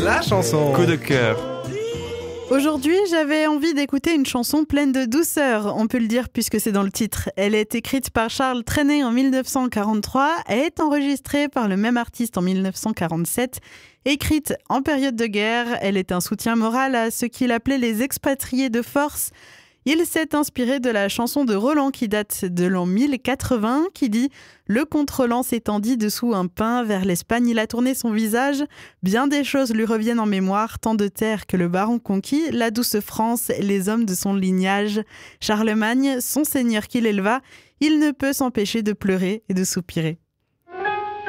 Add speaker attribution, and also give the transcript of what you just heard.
Speaker 1: La chanson
Speaker 2: Coup de cœur.
Speaker 3: Aujourd'hui, j'avais envie d'écouter une chanson pleine de douceur, on peut le dire puisque c'est dans le titre. Elle est écrite par Charles Trenet en 1943, elle est enregistrée par le même artiste en 1947. Écrite en période de guerre, elle est un soutien moral à ceux qu'il appelait les expatriés de force. Il s'est inspiré de la chanson de Roland qui date de l'an 1080 qui dit « Le contrôlant s'étendit dessous un pin vers l'Espagne, il a tourné son visage. Bien des choses lui reviennent en mémoire, tant de terres que le baron conquit, la douce France, les hommes de son lignage. Charlemagne, son seigneur qui l'éleva, il ne peut s'empêcher de pleurer et de soupirer. »